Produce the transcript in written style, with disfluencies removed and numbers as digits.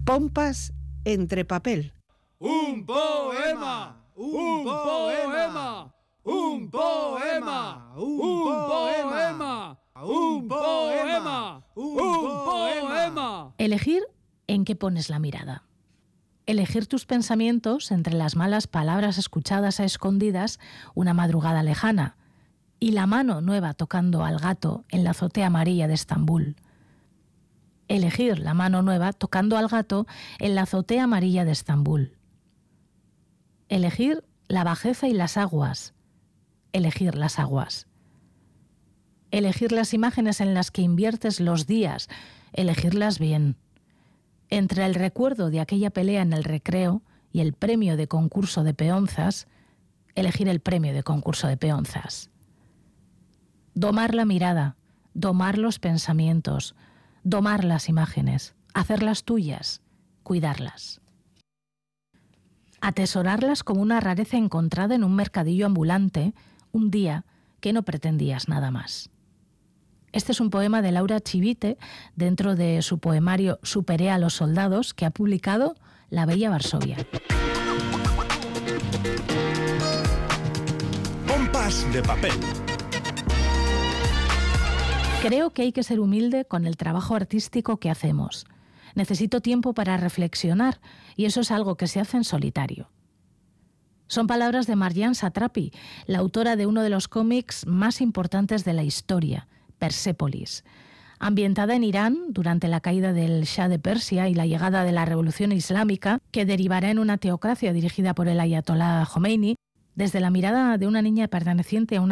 Pompas entre papel. ¡Un poema! ¡Un poema! ¡Un poema! ¡Un poema! ¡Un poema! ¡Un poema! Elegir en qué pones la mirada. Elegir tus pensamientos entre las malas palabras escuchadas a escondidas una madrugada lejana y la mano nueva tocando al gato en la azotea amarilla de Estambul. Elegir la mano nueva tocando al gato en la azotea amarilla de Estambul. Elegir la bajeza y las aguas. Elegir las aguas. Elegir las imágenes en las que inviertes los días. Elegirlas bien. Entre el recuerdo de aquella pelea en el recreo y el premio de concurso de peonzas, elegir el premio de concurso de peonzas. Domar la mirada, domar los pensamientos, domar las imágenes, hacerlas tuyas, cuidarlas. Atesorarlas como una rareza encontrada en un mercadillo ambulante un día que no pretendías nada más. Este es un poema de Laura Chivite dentro de su poemario Superé a los soldados que ha publicado La Bella Varsovia. Pompas de papel. Creo que hay que ser humilde con el trabajo artístico que hacemos. Necesito tiempo para reflexionar y eso es algo que se hace en solitario. Son palabras de Marjane Satrapi, la autora de uno de los cómics más importantes de la historia, Persépolis. Ambientada en Irán durante la caída del Shah de Persia y la llegada de la Revolución Islámica, que derivará en una teocracia dirigida por el Ayatolá Jomeini, desde la mirada de una niña perteneciente a una